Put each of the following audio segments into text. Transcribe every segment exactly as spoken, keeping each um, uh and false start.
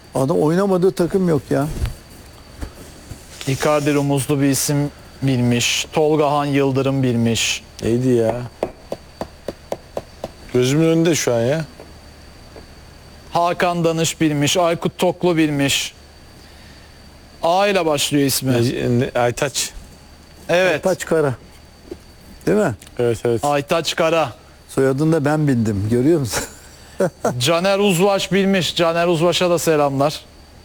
Adam oynamadığı takım yok ya. Icardi rumuzlu bir isim bilmiş. Tolga Han Yıldırım bilmiş. Neydi ya? Gözümün önünde şu an ya. Hakan Danış bilmiş. Aykut Toklu bilmiş. A ile başlıyor ismi. Ne- ne- Aytaç. Evet. Taç Kara. Değil mi? Evet evet. Aytaç Kara. Soyadını da ben bildim. Görüyor musun? Caner Uzvaş bilmiş. Caner Uzvaş'a da selamlar.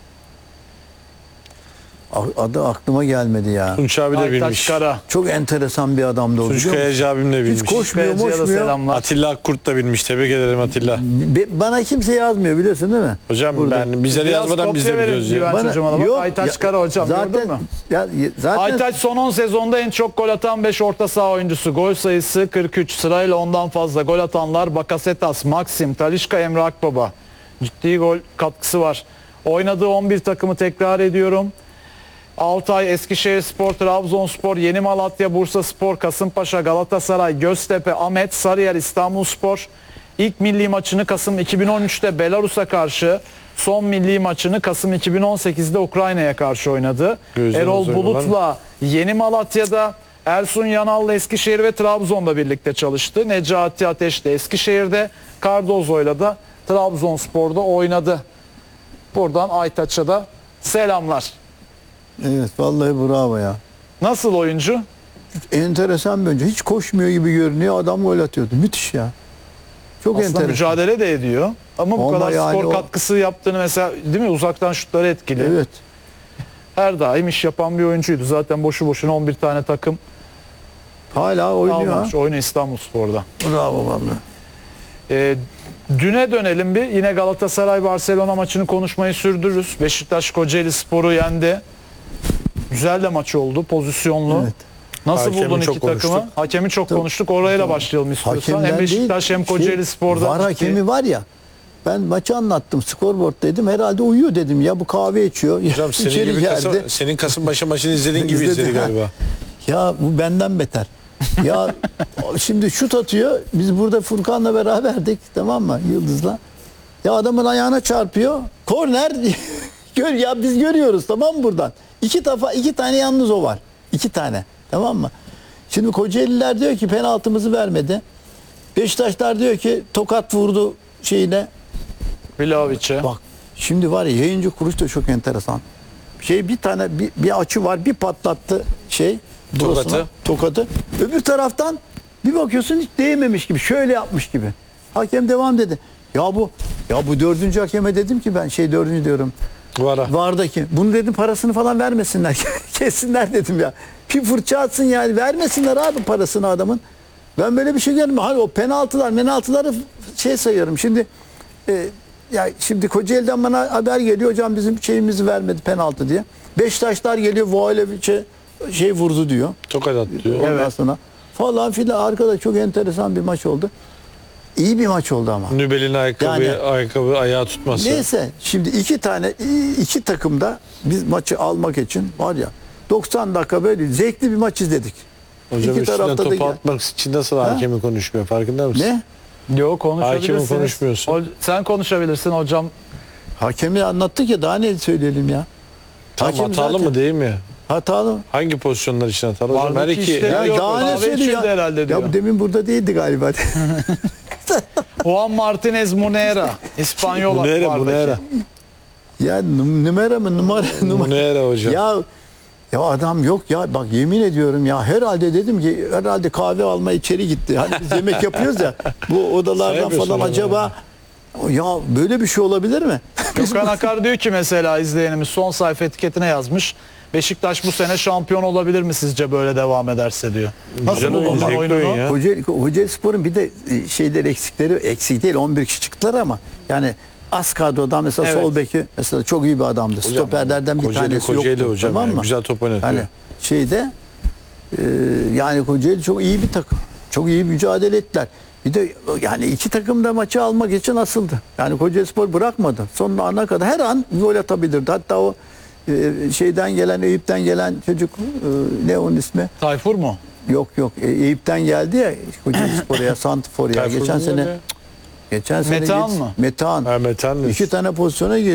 Adı aklıma gelmedi ya. Tunç abi de Aytaç bilmiş. Kara. Çok enteresan bir adamdı o. Tunç biliyor musun? Kayacı abim de Hiç bilmiş. koşmuyor, Kayacı'ya da moşmuyor. selamlar. Atilla Akkurt da bilmiş. Tebrik ederim Atilla. Be- Bana kimse yazmıyor biliyorsun değil mi? Hocam Burada. ben bizlere Biraz yazmadan biz de kopya verin biliyoruz ya. Güven Bana- çocuğuma da bak. yok, Aytaç ya- Kara hocam zaten, gördün mü? Ya, zaten Aytaç son on sezonda en çok gol atan beş orta saha oyuncusu. Gol sayısı kırk üç. Sırayla ondan fazla gol atanlar Bakasetas, Maxim, Talisca, Emre Akbaba. Ciddi gol katkısı var. Oynadığı on bir takımı tekrar ediyorum. Altay, Eskişehirspor, Trabzonspor, Yeni Malatya, Bursaspor, Kasımpaşa, Galatasaray, Göztepe, Ahmet, Sarıyer, İstanbulspor. İlk milli maçını Kasım iki bin on üçte Belarus'a karşı, son milli maçını Kasım iki bin on sekizde Ukrayna'ya karşı oynadı. Gözleriniz Erol oynadı Bulut'la Yeni Malatya'da, Ersun Yanal'la Eskişehir ve Trabzon'da birlikte çalıştı. Necati Ateş de Eskişehir'de, Cardozo'yla da Trabzonspor'da oynadı. Buradan Aytaç'a da selamlar. evet vallahi bravo ya. Nasıl oyuncu? Enteresan bir oyuncu. Hiç koşmuyor gibi görünüyor. Adam gol atıyordu. Müthiş ya. Çok Aslında enteresan. mücadele de ediyor. Ama bu Ama kadar yani skor o- katkısı yaptığını mesela değil mi? Uzaktan şutları etkili. Evet. Her daim iş yapan bir oyuncuydu. Zaten boşu boşuna on bir tane takım Hala oynuyor ha. almamış. Oyunu İstanbulspor'da. Bravo vallahi. Ee, düne dönelim bir. Yine Galatasaray Barcelona maçını konuşmayı sürdürürüz. Beşiktaş Kocaeli Spor'u yendi. Güzel de maç oldu. Pozisyonlu. Evet. Nasıl Hakemi buldun çok iki takımı? konuştuk. Hakemi çok konuştuk. Orayla başlayalım istiyorsan. Hakemden Hem Beşiktaş değil, hem Kocaeli şey, Spor'da. Var ciddi- hakemi var ya. Ben maçı anlattım. Scoreboard dedim. Herhalde uyuyor dedim. Ya bu kahve içiyor. Hocam senin İçeri gibi geldi. Kasım, senin Kasımpaşa maçını izlediğin gibi İzledim, izledi ha. galiba. Ya bu benden beter. Ya şimdi şut atıyor. Biz burada Furkan'la beraberdik. Tamam mı? Yıldız'la. Ya adamın ayağına çarpıyor. Korner. Gör ya biz görüyoruz tamam mı buradan? İki defa iki tane yalnız o var. İki tane. Tamam mı? Şimdi Kocaeliler diyor ki penaltımızı vermedi. Beşiktaşlar diyor ki tokat vurdu şeyine. Vlahovic'e. Bak şimdi var ya yayıncı kuruluş da çok enteresan. Şey bir tane bir, bir açı var bir patlattı şey. Tokatı. burasına, Tokatı. Öbür taraftan bir bakıyorsun hiç değmemiş gibi şöyle yapmış gibi. Hakem devam dedi. Ya bu ya bu dördüncü hakeme dedim ki ben şey dördüncü diyorum. Vara. Vardaki. Bunu dedim parasını falan vermesinler. Kessinler dedim ya. Bir fırça atsın yani. Vermesinler abi parasını adamın. Ben böyle bir şey görmedim. Hani o penaltılar, penaltıları şey sayıyorum. Şimdi e, ya şimdi Kocaeli'den bana haber geliyor. Hocam bizim şeyimizi vermedi penaltı diye. Beşiktaşlar geliyor. Voilevic'e şey vurdu diyor. Tokat attı diyor. Ondan Evet. sonra falan filan arkada çok enteresan bir maç oldu. İyi bir maç oldu ama. Nübel'in ayakkabı, Yani- ayakkabı ayağı tutması. Neyse şimdi iki tane iki takımda biz maçı almak için var ya doksan dakika böyle zevkli bir maç izledik. Hocam İki üstünden tarafta da topu gel- atmak için nasıl hakemi konuşmuyor farkında mısın? Ne? Yok konuşabilirsiniz. Hakemi konuşmuyorsun. O- sen konuşabilirsin hocam. Hakemi anlattık ya daha ne söyleyelim ya. Tam Hakem hatalı zaten- mı değil mi? Hatalı. Hangi pozisyonlar için hatalı? Hocam her Vardaki iki, işte- her Ya Yok, daha ne kahve söylüyor içildi ya? herhalde diyor. Ya bu demin burada değildi galiba. Juan Martinez Munera. İspanyol Munera, vardaki. Munera. ya num- numara mı numara numara. Munera hocam. Ya ya adam yok ya bak yemin ediyorum ya herhalde dedim ki herhalde kahve alma içeri gitti. Hani biz yemek yapıyoruz ya bu odalardan Saymıyorsun falan onu acaba ya böyle bir şey olabilir mi? Biz Gökhan Akar diyor ki mesela izleyenimiz son sayfa etiketine yazmış. Beşiktaş bu sene şampiyon olabilir mi sizce böyle devam ederse diyor. Nasıl Güzel oyun, buldun zevkli oyununu? oyun ya. Kocaeli, Kocaeli Spor'un bir de e, şeyleri eksikleri eksik değil on bir kişi çıktılar ama yani az kadrodan mesela Evet. sol beki mesela çok iyi bir adamdı. Stoperlerden bir Kocaeli, tanesi Kocaeli yoktu. hocam Tamam yani, mı? güzel top oynatıyor. Yani şeyde e, yani Kocaeli çok iyi bir takım. Çok iyi mücadele ettiler. Bir de yani iki takım da maçı almak için asıldı. Yani Kocaeli Spor bırakmadı. Sonuna ana kadar her an gol atabilirdi. Hatta o e, şeyden gelen Eyüp'ten gelen çocuk e, ne onun ismi? Tayfur mu? Yok yok E, Eyüp'ten geldi ya Kocaeli Spor'a Santifor'a Tayfur geçen mu sene öyle? geçen sene Metehan geç- mı? Metehan Ha, Metehan diyorsun. iki tane pozisyona girdi.